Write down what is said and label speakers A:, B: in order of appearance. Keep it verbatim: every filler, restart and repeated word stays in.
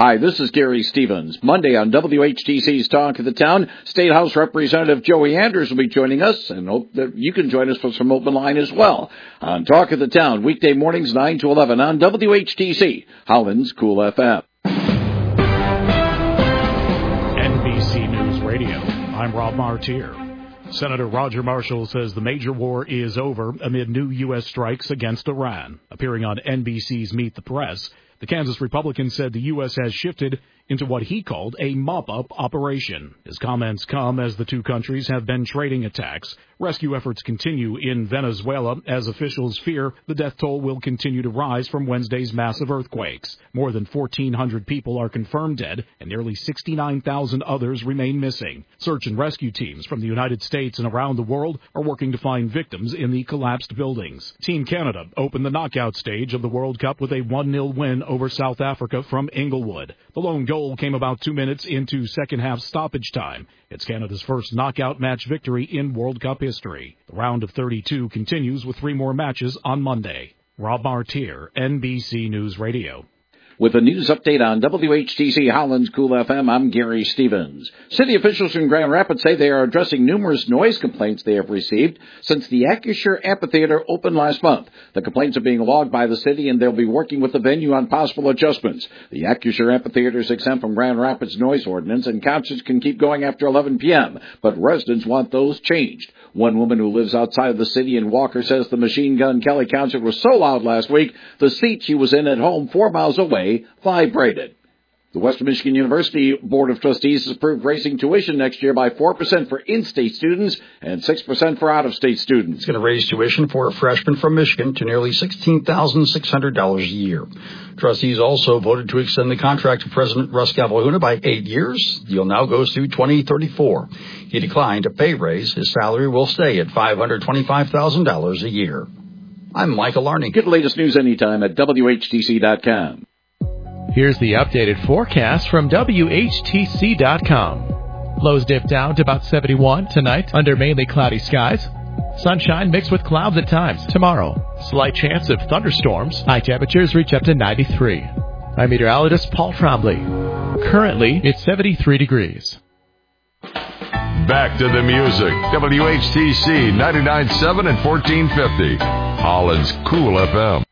A: Hi, this is Gary Stevens. Monday on W H T C's Talk of the Town, State House Representative Joey Anders will be joining us, and hope that you can join us for some open line as well. On Talk of the Town, weekday mornings nine to eleven on W H T C, Holland's Cool F M.
B: N B C News Radio, I'm Rob Martier. Senator Roger Marshall says the major war is over amid new U S strikes against Iran. Appearing on N B C's Meet the Press, the Kansas Republican said the U S has shifted into what he called a mop-up operation. His comments come as the two countries have been trading attacks. Rescue efforts continue in Venezuela as officials fear the death toll will continue to rise from Wednesday's massive earthquakes. More than fourteen hundred people are confirmed dead, and nearly sixty-nine thousand others remain missing. Search and rescue teams from the United States and around the world are working to find victims in the collapsed buildings. Team Canada opened the knockout stage of the World Cup with a one nil win over South Africa from Inglewood. The lone goal came about two minutes into second-half stoppage time. It's Canada's first knockout match victory in World Cup history. The round of thirty-two continues with three more matches on Monday. Rob Martier, N B C News Radio.
A: With a news update on W H T C Holland's Cool F M, I'm Gary Stevens. City officials in Grand Rapids say they are addressing numerous noise complaints they have received since the Acrisure Amphitheater opened last month. The complaints are being logged by the city, and they'll be working with the venue on possible adjustments. The Acrisure Amphitheater is exempt from Grand Rapids noise ordinance, and concerts can keep going after eleven p.m., but residents want those changed. One woman who lives outside of the city in Walker says the Machine Gun Kelly concert was so loud last week, the seat she was in at home four miles away vibrated. The Western Michigan University Board of Trustees has approved raising tuition next year by four percent for in-state students and six percent for out-of-state students.
C: It's going to raise tuition for a freshman from Michigan to nearly sixteen thousand six hundred dollars a year. Trustees also voted to extend the contract to President Russ Cavalhuna by eight years. The deal now goes through twenty thirty-four. He declined a pay raise. His salary will stay at five hundred twenty-five thousand dollars a year. I'm Michael Arning.
A: Get the latest news anytime at W H T C dot com.
D: Here's the updated forecast from W H T C dot com. Lows dip down to about seventy-one tonight under mainly cloudy skies. Sunshine mixed with clouds at times tomorrow. Slight chance of thunderstorms. High temperatures reach up to ninety-three. I'm meteorologist Paul Trombley. Currently, it's seventy-three degrees.
E: Back to the music. W H T C ninety-nine point seven and fourteen fifty. Holland's Cool F M.